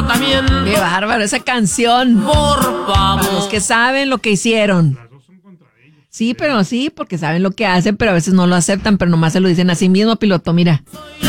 comportamiento. Qué bárbaro esa canción. Por Para los favor. que saben lo que hicieron. Sí, pero sí, porque saben lo que hacen, pero a veces no lo aceptan, pero nomás se lo dicen a sí mismo, piloto, mira. Soy